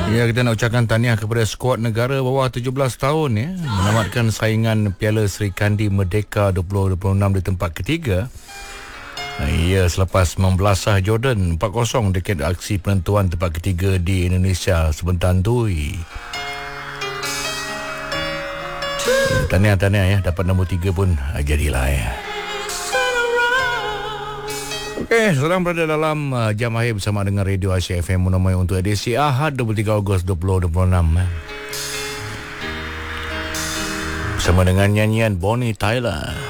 Ya, kita nak ucapkan tahniah kepada skuad negara bawah 17 tahun ya, menamatkan saingan Piala Sri Kandi Merdeka 2026 di tempat ketiga. Ya, selepas membelasah Jordan 4-0 dekat aksi penentuan tempat ketiga di Indonesia sebentar tu. Tahniah ya, dapat nombor 3 pun jadilah ya. Okey, sedang berada dalam jam akhir bersama dengan Radio Asia FM Munamai untuk edisi Ahad 23 Ogos 2026. Bersama dengan nyanyian Bonnie Tyler.